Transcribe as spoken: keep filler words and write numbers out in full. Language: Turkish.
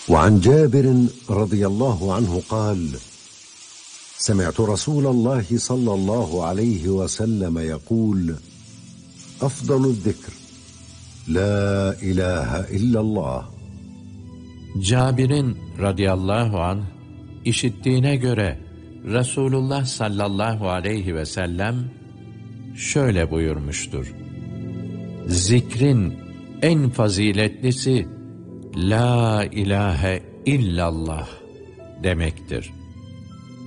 وعن جابر رضي الله عنه قال: سمعت رسول الله صلى الله عليه وسلم يقول: أفضل الذكر لا إله إلا الله. Cabir'in radıyallahu anh işittiğine göre Resulullah sallallahu aleyhi ve sellem şöyle buyurmuştur: Zikrin en faziletlisi La ilahe illallah demektir.